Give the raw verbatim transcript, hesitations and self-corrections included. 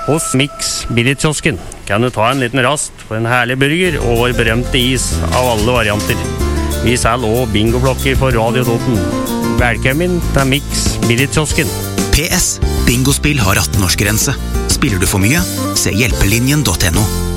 Hos Mix Billigkiosken kan du ta en liten rast på en herlig burger og vår berømte is av alle varianter. Vi selger også bingoblokker for Radio Toten. Velkommen til Mix Billigkiosken. P S. Bingospill har atten-årsgrense. Spiller du for mye? Se hjelpelinjen punktum no.